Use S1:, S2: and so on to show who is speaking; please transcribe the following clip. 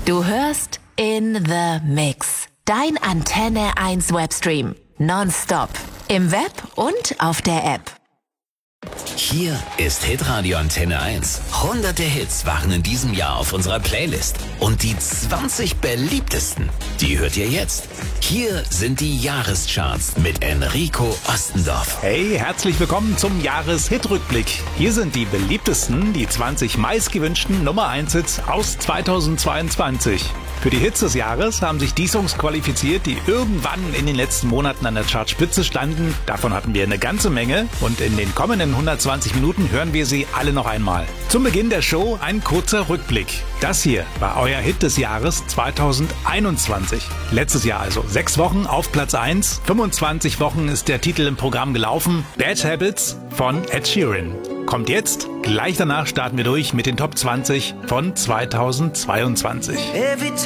S1: Du hörst In the Mix. Dein Antenne 1 Webstream. Nonstop. Im Web und auf der App.
S2: Hier ist Hitradio Antenne 1. Hunderte Hits waren in diesem Jahr auf unserer Playlist. Und die 20 beliebtesten, die hört ihr jetzt. Hier sind die Jahrescharts mit Enrico Ostendorf.
S3: Hey, herzlich willkommen zum Jahreshitrückblick. Hier sind die beliebtesten, die 20 meistgewünschten Nummer 1 Hits aus 2022. Für die Hits des Jahres haben sich die Songs qualifiziert, die irgendwann in den letzten Monaten an der Chartspitze standen. Davon hatten wir eine ganze Menge und in den kommenden 120 Minuten hören wir sie alle noch einmal. Zum Beginn der Show ein kurzer Rückblick. Das hier war euer Hit des Jahres 2021. Letztes Jahr also 6 Wochen auf Platz 1. 25 Wochen ist der Titel im Programm gelaufen. Bad Habits von Ed Sheeran. Kommt jetzt, gleich danach starten wir durch mit den Top 20 von 2022.